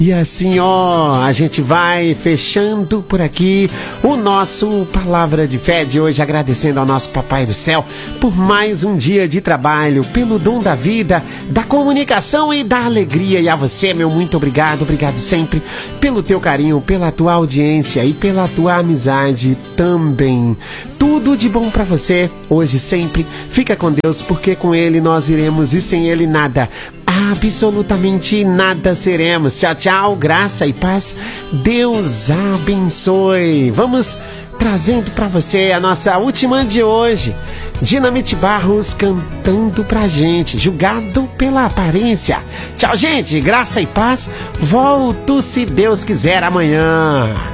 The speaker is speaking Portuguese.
E assim, ó, a gente vai fechando por aqui o nosso Palavra de Fé de hoje, agradecendo ao nosso Papai do Céu por mais um dia de trabalho, pelo dom da vida, da comunicação e da alegria. E a você, meu muito obrigado, obrigado sempre pelo teu carinho, pela tua audiência e pela tua amizade também. Tudo de bom pra você, hoje sempre. Fica com Deus, porque com Ele nós iremos e sem Ele nada, absolutamente nada seremos. Tchau, tchau, graça e paz. Deus abençoe. Vamos trazendo pra você a nossa última de hoje. Dinamite Barros cantando pra gente, julgado pela aparência. Tchau, gente, graça e paz. Volto, se Deus quiser, amanhã.